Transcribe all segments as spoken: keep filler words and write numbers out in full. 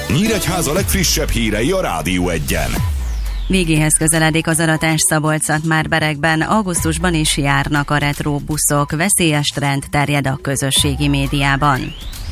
Nyíregyháza legfrissebb hírei a Rádió Egyen. Végéhez közeledik az aratás Szabolcs-Szatmár-Berekben, augusztusban is járnak a retró buszok, veszélyes trend terjed a közösségi médiában.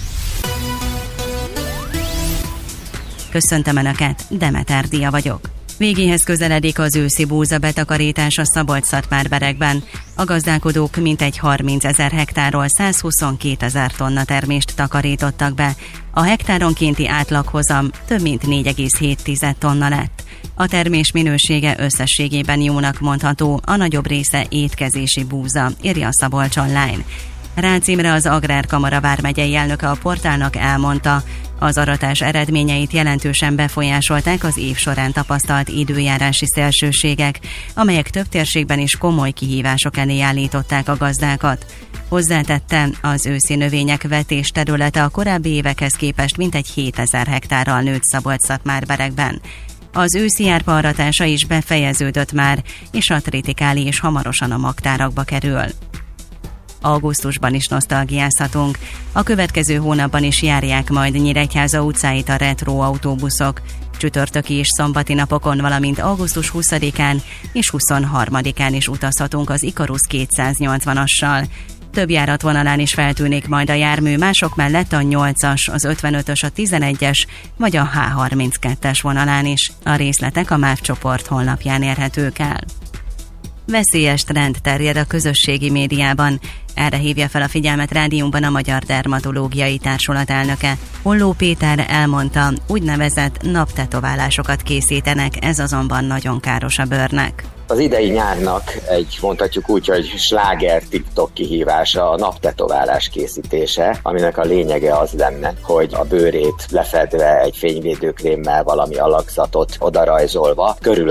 Köszöntöm Önöket, Demeter Dia vagyok. Végéhez közeledik az őszi búza betakarítás a Szabolcs-Szatmár-Berekben. A gazdálkodók mintegy harmincezer hektáról százhuszonkétezer tonna termést takarítottak be. A hektáronkénti átlaghozam több mint négy egész hét tonna lett. A termés minősége összességében jónak mondható, a nagyobb része étkezési búza, írja a Szabolcs Online. Rácz Imre, az Agrárkamara vármegyei elnöke a portálnak elmondta, az aratás eredményeit jelentősen befolyásolták az év során tapasztalt időjárási szélsőségek, amelyek több térségben is komoly kihívások elé állították a gazdákat. Hozzátette, az őszi növények vetés területe a korábbi évekhez képest mintegy hétezer hektárral nőtt Szabolcs-Szatmár-Berekben. Az őszi árpa aratása is befejeződött már, és a tritikálé is hamarosan a magtárakba kerül. Augusztusban is nosztalgiázhatunk. A következő hónapban is járják majd Nyíregyháza utcáit a retro autóbuszok. Csütörtöki és szombati napokon, valamint augusztus huszadikán és huszonharmadikán is utazhatunk az Ikarus kétszáznyolcvanassal. Több járatvonalán is feltűnik majd a jármű, mások mellett a nyolcas, az ötvenötös, a tizenegyes vagy a há harminckettes vonalán is. A részletek a MÁV csoport honlapján érhetők el. Veszélyes trend terjed a közösségi médiában. Erre hívja fel a figyelmet rádiónkban a Magyar Dermatológiai Társulat elnöke. Holló Péter elmondta, úgynevezett naptetoválásokat készítenek, ez azonban nagyon káros a bőrnek. Az idei nyárnak egy, mondhatjuk úgy, hogy sláger TikTok kihívása a naptetoválás készítése, aminek a lényege az lenne, hogy a bőrét lefedve egy fényvédőkrémmel valami alakzatot odarajzolva, körülött